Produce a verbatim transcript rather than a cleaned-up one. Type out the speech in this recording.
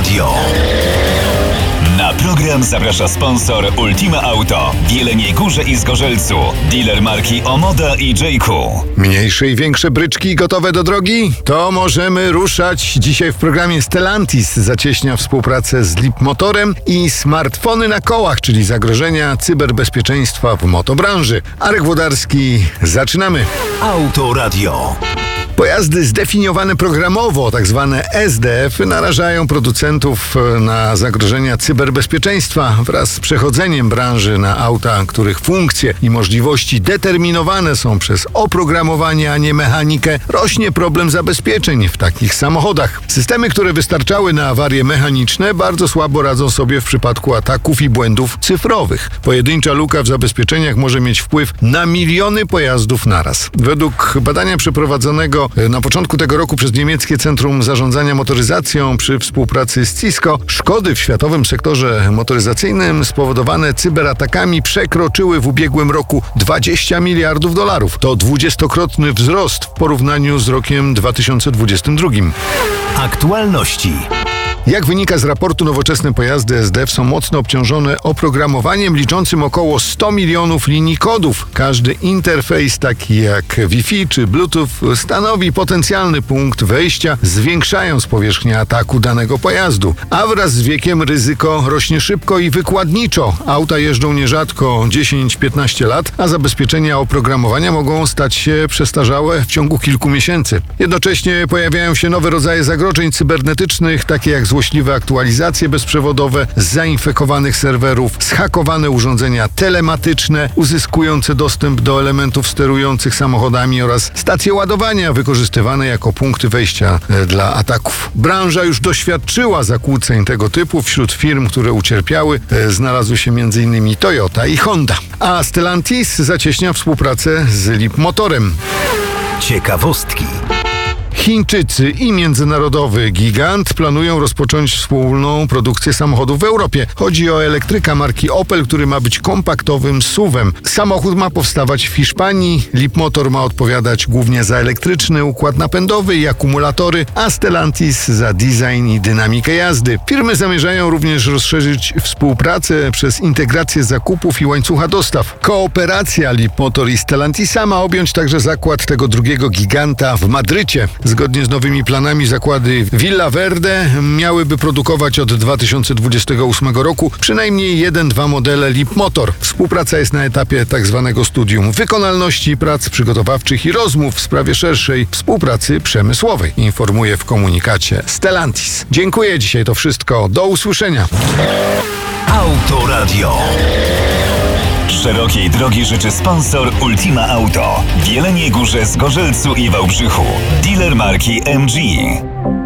Radio. Na program zaprasza sponsor Ultima Auto w Jeleniej Górze i Zgorzelcu. Dealer marki Omoda i Jayku. Mniejsze i większe bryczki gotowe do drogi? To możemy ruszać. Dzisiaj w programie Stellantis zacieśnia współpracę z Leapmotorem i smartfony na kołach, czyli zagrożenia cyberbezpieczeństwa w motobranży. Arek Włodarski, zaczynamy. Autoradio. Pojazdy zdefiniowane programowo, tak zwane S D F, narażają producentów na zagrożenia cyberbezpieczeństwa. Wraz z przechodzeniem branży na auta, których funkcje i możliwości determinowane są przez oprogramowanie, a nie mechanikę, rośnie problem zabezpieczeń w takich samochodach. Systemy, które wystarczały na awarie mechaniczne, bardzo słabo radzą sobie w przypadku ataków i błędów cyfrowych. Pojedyncza luka w zabezpieczeniach może mieć wpływ na miliony pojazdów naraz. Według badania przeprowadzonego na początku tego roku przez niemieckie Centrum Zarządzania Motoryzacją przy współpracy z Cisco, szkody w światowym sektorze motoryzacyjnym spowodowane cyberatakami przekroczyły w ubiegłym roku dwadzieścia miliardów dolarów. To dwudziestokrotny wzrost w porównaniu z rokiem dwa tysiące dwudziestym drugim. Aktualności. Jak wynika z raportu, nowoczesne pojazdy S D F są mocno obciążone oprogramowaniem liczącym około sto milionów linii kodów. Każdy interfejs, taki jak Wi-Fi czy Bluetooth, stanowi potencjalny punkt wejścia, zwiększając powierzchnię ataku danego pojazdu. A wraz z wiekiem ryzyko rośnie szybko i wykładniczo. Auta jeżdżą nierzadko dziesięć do piętnastu lat, a zabezpieczenia oprogramowania mogą stać się przestarzałe w ciągu kilku miesięcy. Jednocześnie pojawiają się nowe rodzaje zagrożeń cybernetycznych, takie jak złośliwe aktualizacje bezprzewodowe z zainfekowanych serwerów, zhakowane urządzenia telematyczne uzyskujące dostęp do elementów sterujących samochodami oraz stacje ładowania wykorzystywane jako punkty wejścia dla ataków. Branża już doświadczyła zakłóceń tego typu. Wśród firm, które ucierpiały, znalazły się między innymi Toyota i Honda. A Stellantis zacieśnia współpracę z Leapmotorem. Ciekawostki. Chińczycy i międzynarodowy gigant planują rozpocząć wspólną produkcję samochodów w Europie. Chodzi o elektryka marki Opel, który ma być kompaktowym S U V-em. Samochód ma powstawać w Hiszpanii. Leapmotor ma odpowiadać głównie za elektryczny układ napędowy i akumulatory, a Stellantis za design i dynamikę jazdy. Firmy zamierzają również rozszerzyć współpracę przez integrację zakupów i łańcucha dostaw. Kooperacja Leapmotor i Stellantisa ma objąć także zakład tego drugiego giganta w Madrycie. Zgodnie z nowymi planami zakłady Villa Verde miałyby produkować od dwa tysiące dwudziestego ósmego roku przynajmniej jeden, dwa modele Leapmotor. Współpraca jest na etapie tak zwanego studium wykonalności, prac przygotowawczych i rozmów w sprawie szerszej współpracy przemysłowej, informuje w komunikacie Stellantis. Dziękuję, dzisiaj to wszystko. Do usłyszenia. Autoradio. Szerokiej drogi życzy sponsor Ultima Auto w Jeleniej Górze, Zgorzelcu i Wałbrzychu. Dealer marki M G.